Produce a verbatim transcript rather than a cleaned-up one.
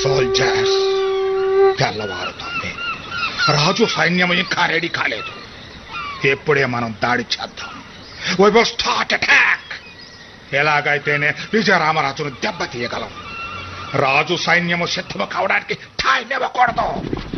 Soldiers, తెల్లవారుతుంది. రాజు సైన్యం ఇంకా ready కాలేదు. ఎప్పుడే మనం దాడి చేద్దాం. We will start attack. ఎలాగైతేనే విజయరామరాజును దెబ్బతీయగలం. రాజు సైన్యము సిద్ధము కావడానికి టైం ఇవ్వకూడదు.